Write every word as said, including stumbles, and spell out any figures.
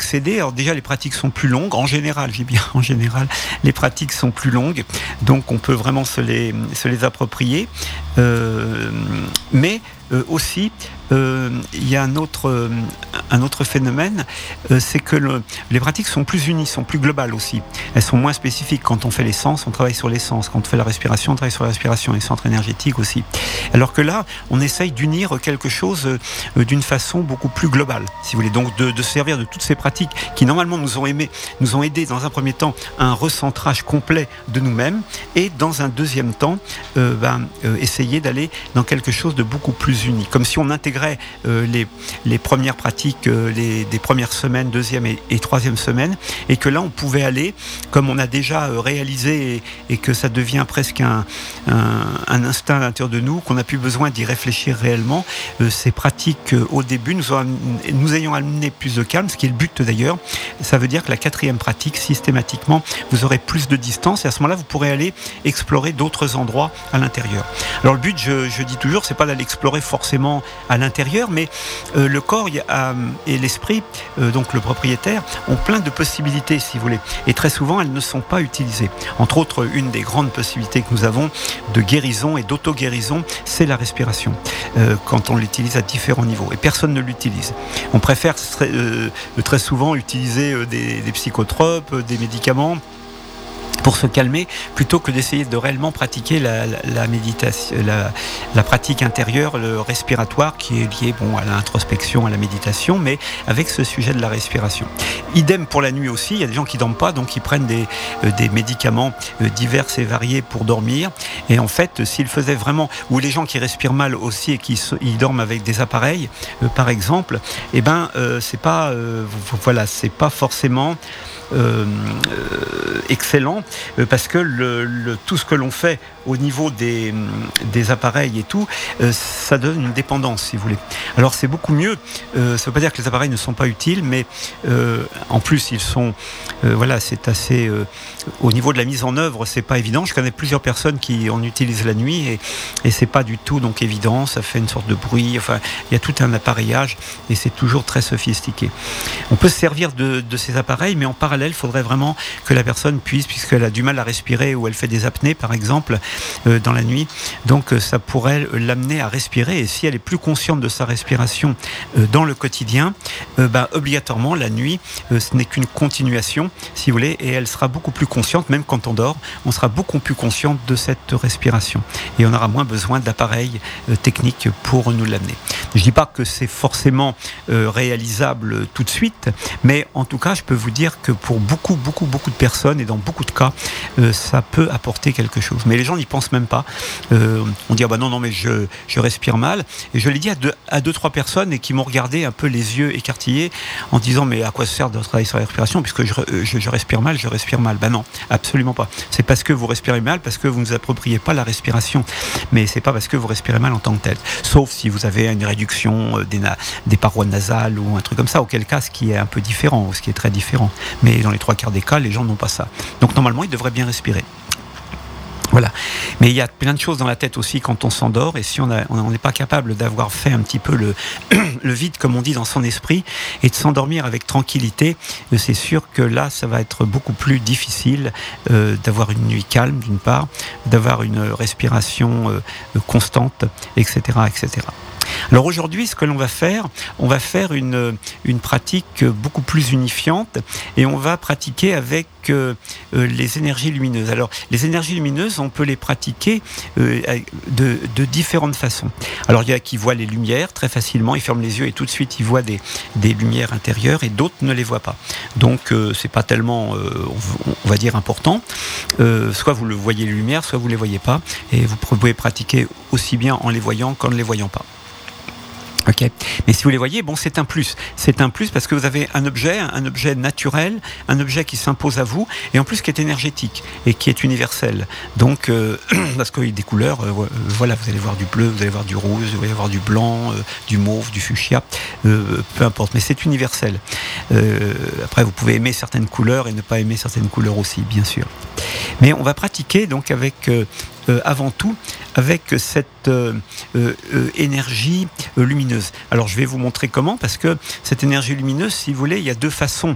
accéder. Alors déjà, les pratiques sont plus longues. En général, j'ai bien en général, les pratiques sont plus longues. Donc, on peut vraiment se les, se les approprier. Euh, mais euh, aussi, euh, il y a un autre, euh, un autre phénomène, euh, c'est que le, les pratiques sont plus unies, sont plus globales aussi. Elles sont moins spécifiques. Quand on fait les sens, on travaille sur les sens. Quand on fait la respiration, on travaille sur la respiration, les centres énergétiques aussi. Alors que là, on essaye d'unir quelque chose euh, d'une façon beaucoup plus globale, si vous voulez. Donc de, de se servir de toutes ces pratiques qui normalement nous ont aimé, nous ont aidé dans un premier temps à un recentrage complet de nous-mêmes, et dans un deuxième temps, euh, ben, euh, essayer d'aller dans quelque chose de beaucoup plus uni. Comme si on intégrait euh, les, les premières pratiques euh, les, des premières semaines, deuxième et, et troisième semaine, et que là on pouvait aller, comme on a déjà euh, réalisé, et, et que ça devient presque un, un, un instinct à l'intérieur de nous, qu'on n'a plus besoin d'y réfléchir réellement. Euh, ces pratiques euh, au début nous, ont, nous ayons amené plus de calme, ce qui est le but d'ailleurs. Ça veut dire que la quatrième pratique, systématiquement, vous aurez plus de distance, et à ce moment-là vous pourrez aller explorer d'autres endroits à l'intérieur. Alors le but, je, je dis toujours, c'est pas d'aller explorer forcément à l'intérieur, mais euh, le corps a, et l'esprit, euh, donc le propriétaire, ont plein de possibilités, si vous voulez, et très souvent elles ne sont pas utilisées. Entre autres, une des grandes possibilités que nous avons de guérison et d'auto-guérison, c'est la respiration, euh, quand on l'utilise à différents niveaux, et personne ne l'utilise. On préfère très, euh, très souvent utiliser euh, des, des psychotropes, euh, des médicaments pour se calmer, plutôt que d'essayer de réellement pratiquer la, la, la méditation, la, la pratique intérieure, le respiratoire, qui est lié bon, à l'introspection, à la méditation, mais avec ce sujet de la respiration. Idem pour la nuit aussi, il y a des gens qui ne dorment pas, donc ils prennent des, euh, des médicaments euh, divers et variés pour dormir, et en fait, s'ils faisaient vraiment, ou les gens qui respirent mal aussi et qui ils dorment avec des appareils, euh, par exemple, eh ben, euh, c'est pas, euh, voilà, c'est pas forcément Euh, euh, excellent, euh, parce que le, le, tout ce que l'on fait au niveau des, des appareils et tout, euh, ça donne une dépendance, si vous voulez. Alors c'est beaucoup mieux, euh, ça ne veut pas dire que les appareils ne sont pas utiles, mais euh, en plus ils sont, euh, voilà, c'est assez, euh, au niveau de la mise en œuvre, c'est pas évident. Je connais plusieurs personnes qui en utilisent la nuit, et, et c'est pas du tout donc évident, ça fait une sorte de bruit, enfin il y a tout un appareillage, et c'est toujours très sophistiqué. On peut se servir de, de ces appareils, mais en parallèle, il faudrait vraiment que la personne puisse, puisqu'elle a du mal à respirer, ou elle fait des apnées par exemple euh, dans la nuit, donc euh, ça pourrait l'amener à respirer, et si elle est plus consciente de sa respiration euh, dans le quotidien, euh, bah, obligatoirement la nuit euh, ce n'est qu'une continuation, si vous voulez, et elle sera beaucoup plus consciente, même quand on dort, on sera beaucoup plus consciente de cette respiration, et on aura moins besoin d'appareils euh, techniques pour nous l'amener. Je ne dis pas que c'est forcément euh, réalisable tout de suite, mais en tout cas je peux vous dire que pour beaucoup, beaucoup, beaucoup de personnes, et dans beaucoup de cas, euh, ça peut apporter quelque chose. Mais les gens n'y pensent même pas. Euh, on dit, ah bah non, non, mais je, je respire mal. Et je l'ai dit à deux, à deux, trois personnes, et qui m'ont regardé un peu les yeux écarquillés, en disant, mais à quoi ça sert de travailler sur la respiration, puisque je, je, je respire mal, je respire mal. Ben non, absolument pas. C'est parce que vous respirez mal, parce que vous ne vous appropriez pas la respiration. Mais c'est pas parce que vous respirez mal en tant que tel. Sauf si vous avez une réduction des, na- des parois nasales, ou un truc comme ça, auquel cas, ce qui est un peu différent, ou ce qui est très différent. Mais dans les trois quarts des cas, les gens n'ont pas ça. Donc normalement, ils devraient bien respirer. Voilà. Mais il y a plein de choses dans la tête aussi quand on s'endort, et si on n'est pas capable d'avoir fait un petit peu le, le vide, comme on dit, dans son esprit, et de s'endormir avec tranquillité, c'est sûr que là, ça va être beaucoup plus difficile euh, d'avoir une nuit calme, d'une part, d'avoir une respiration euh, constante, et cetera, et cetera. Alors aujourd'hui, ce que l'on va faire, on va faire une, une pratique beaucoup plus unifiante, et on va pratiquer avec euh, les énergies lumineuses. Alors les énergies lumineuses, on peut les pratiquer euh, de, de différentes façons. Alors il y a qui voient les lumières très facilement, ils ferment les yeux et tout de suite ils voient des, des lumières intérieures, et d'autres ne les voient pas. Donc euh, c'est pas tellement, euh, on va dire, important. Euh, soit vous le voyez les lumières, soit vous les voyez pas, et vous pouvez pratiquer aussi bien en les voyant qu'en ne les voyant pas. Okay. Mais si vous les voyez, bon, c'est un plus. C'est un plus parce que vous avez un objet, un objet naturel, un objet qui s'impose à vous, et en plus qui est énergétique et qui est universel. Donc, euh, parce qu'il y a des couleurs, euh, voilà, vous allez voir du bleu, vous allez voir du rouge, vous allez voir du blanc, euh, du mauve, du fuchsia, euh, peu importe. Mais c'est universel. Euh, après, vous pouvez aimer certaines couleurs et ne pas aimer certaines couleurs aussi, bien sûr. Mais on va pratiquer donc avec euh, euh, avant tout avec cette euh, euh, énergie euh, lumineuse. Alors je vais vous montrer comment, parce que cette énergie lumineuse, si vous voulez, il y a deux façons